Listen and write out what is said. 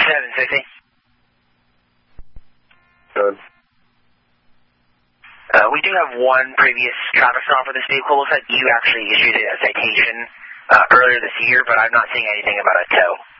750. Good. We do have one previous traffic stop for this vehicle. Looks like you actually issued a citation earlier this year, but I'm not seeing anything about a tow.